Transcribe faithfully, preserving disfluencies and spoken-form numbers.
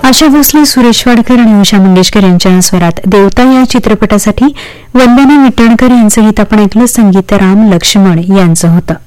आशा भोसले, सुरेश वाडकर आणि उषा मंगेशकर यांच्या स्वरात देवता या चित्रपटासाठी वंदना विटणकर यांचं गीत आपण ऐकलं. संगीत राम लक्ष्मण यांचं होतं.